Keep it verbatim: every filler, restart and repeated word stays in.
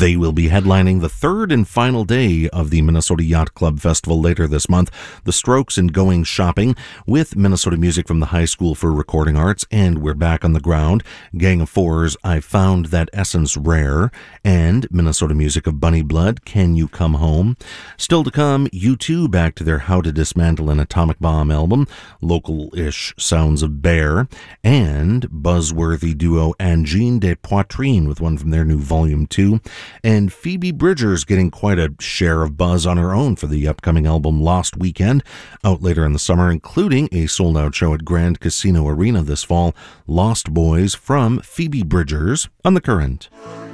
They will be headlining the third and final day of the Minnesota Yacht Club Festival later this month. The Strokes and Going Shopping with Minnesota music from the High School for Recording Arts, and We're Back on the Ground. Gang of Four's I Found That Essence Rare, and Minnesota music of Bunny Blood, Can You Come Home. Still to come, U two back to their How to Dismantle an Atomic Bomb album, local-ish sounds of Bear, and buzzworthy duo Angine de Poitrine with one from their new Volume two. And Phoebe Bridgers getting quite a share of buzz on her own for the upcoming album Lost Weekend, out later in the summer, including a sold-out show at Grand Casino Arena this fall. Lost Boys from Phoebe Bridgers on The Current.